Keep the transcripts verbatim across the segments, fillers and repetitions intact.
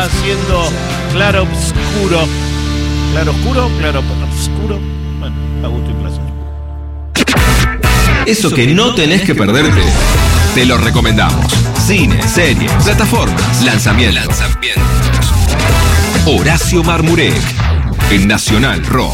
Haciendo claro oscuro. Claro oscuro, claro oscuro. Bueno, a gusto y placer. Eso que no tenés que perderte, te lo recomendamos. Cine, series, plataformas, lanzamientos. lanzamientos. Horacio Marmurek, en Nacional Rock.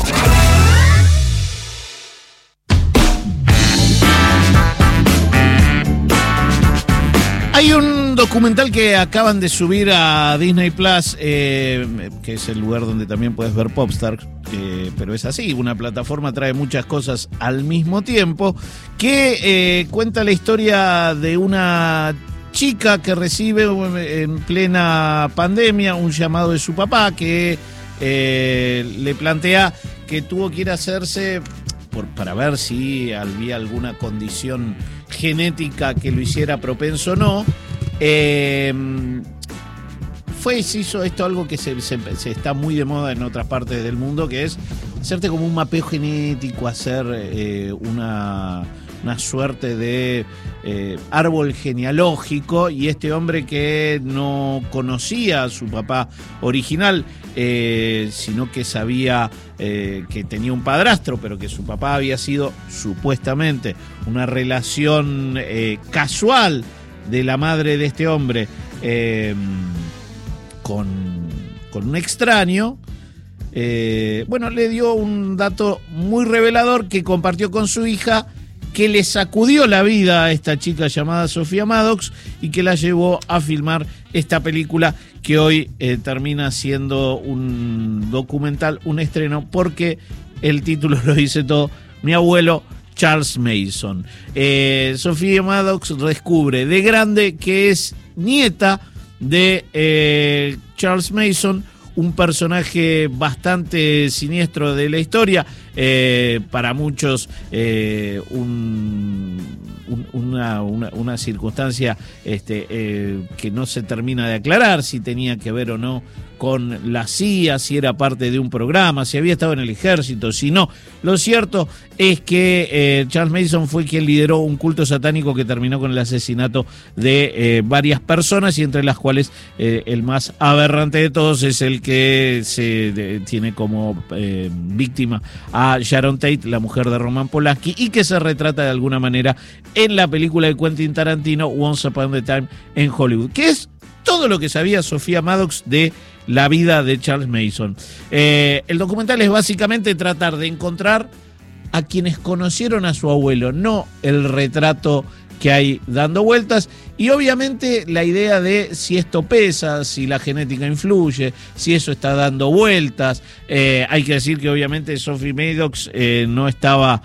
Hay un documental que acaban de subir a Disney Plus, eh, que es el lugar donde también puedes ver Popstar, eh, pero es así, una plataforma trae muchas cosas al mismo tiempo, que eh, cuenta la historia de una chica que recibe en plena pandemia un llamado de su papá que eh, le plantea que tuvo que ir a hacerse por, para ver si había alguna condición genética que lo hiciera propenso o no. Eh, fue y se hizo esto algo que se, se, se está muy de moda en otras partes del mundo, que es hacerte como un mapeo genético, hacer eh, una, una suerte de eh, árbol genealógico, y este hombre que no conocía a su papá original, eh, sino que sabía eh, que tenía un padrastro, pero que su papá había sido supuestamente una relación eh, casual de la madre de este hombre eh, con, con un extraño. Eh, bueno, le dio un dato muy revelador que compartió con su hija, que le sacudió la vida a esta chica llamada Sofía Maddox y que la llevó a filmar esta película que hoy eh, termina siendo un documental, un estreno, porque el título lo dice todo: Mi abuelo Charles Mason. Eh, Sofía Maddox descubre de grande que es nieta de eh, Charles Mason, un personaje bastante siniestro de la historia, eh, para muchos eh, un, un, una, una, una circunstancia este, eh, que no se termina de aclarar si tenía que ver o no con la C I A, si era parte de un programa, si había estado en el ejército, si no. Lo cierto es que eh, Charles Mason fue quien lideró un culto satánico que terminó con el asesinato de eh, varias personas, y entre las cuales eh, el más aberrante de todos es el que se de, tiene como eh, víctima a Sharon Tate, la mujer de Roman Polanski, y que se retrata de alguna manera en la película de Quentin Tarantino, Once Upon a Time in Hollywood, que es todo lo que sabía Sofía Maddox de la vida de Charles Mason. Eh, el documental es básicamente tratar de encontrar a quienes conocieron a su abuelo, no el retrato que hay dando vueltas, y obviamente la idea de si esto pesa, si la genética influye, si eso está dando vueltas. Eh, hay que decir que obviamente Sophie Maddox eh, no estaba...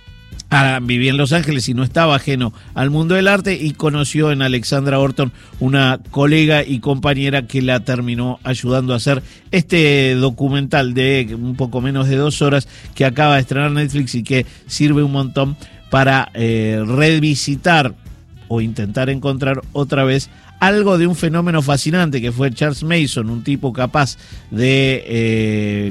Ah, vivía en Los Ángeles y no estaba ajeno al mundo del arte, y conoció en Alexandra Orton, una colega y compañera que la terminó ayudando a hacer este documental de un poco menos de dos horas que acaba de estrenar Netflix y que sirve un montón para eh, revisitar o intentar encontrar otra vez algo de un fenómeno fascinante que fue Charles Mason, un tipo capaz de... Eh,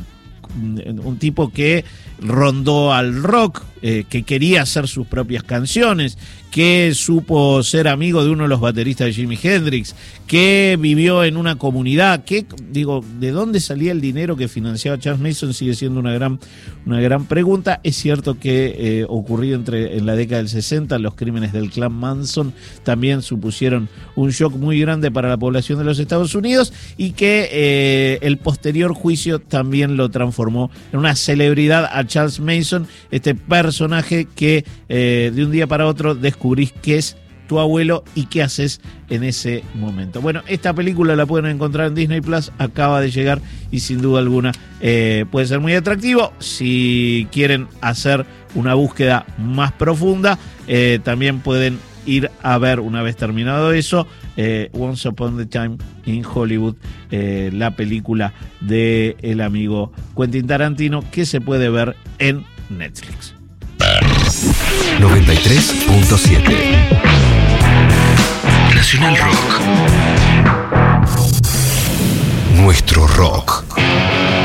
un tipo que rondó al rock, eh, que quería hacer sus propias canciones, que supo ser amigo de uno de los bateristas de Jimi Hendrix, que vivió en una comunidad, que, digo, ¿de dónde salía el dinero que financiaba Charles Mason? Sigue siendo una gran, una gran pregunta. Es cierto que eh, ocurrió entre, en la década del sesenta, los crímenes del clan Manson también supusieron un shock muy grande para la población de los Estados Unidos, y que eh, el posterior juicio también lo transformó en una celebridad a Charles Mason, este personaje que eh, de un día para otro descubrís que es tu abuelo y qué haces en ese momento. Bueno, esta película la pueden encontrar en Disney Plus, acaba de llegar, y sin duda alguna eh, puede ser muy atractivo. Si quieren hacer una búsqueda más profunda, eh, también pueden ir a ver, una vez terminado eso, eh, Once Upon a Time in Hollywood, eh, la película de el amigo Quentin Tarantino, que se puede ver en Netflix. noventa y tres punto siete Nacional Rock. Nuestro rock.